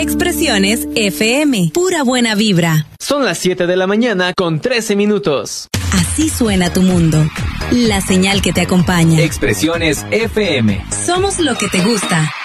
Expresiones FM, pura buena vibra. Son las 7 de la mañana con 13 minutos. Así suena tu mundo. La señal que te acompaña. Expresiones FM. Somos lo que te gusta.